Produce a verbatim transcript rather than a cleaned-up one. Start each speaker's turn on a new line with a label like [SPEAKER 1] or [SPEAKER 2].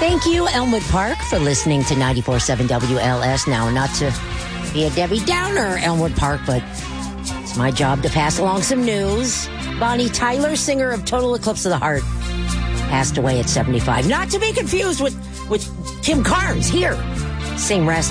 [SPEAKER 1] Thank you, Elmwood Park, for listening to ninety-four point seven W L S. Now, not to be a Debbie Downer, Elmwood Park, but it's my job to pass along some news. Bonnie Tyler, singer of Total Eclipse of the Heart, passed away at seventy-five. Not to be confused with, with Kim Carnes here. Same rest.